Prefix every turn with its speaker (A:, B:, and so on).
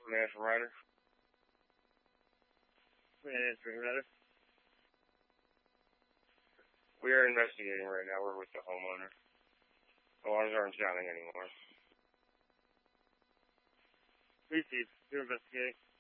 A: National Rider. Answering letter. We are investigating right now. We're with the homeowner. Alarms aren't sounding anymore. Please, do investigate.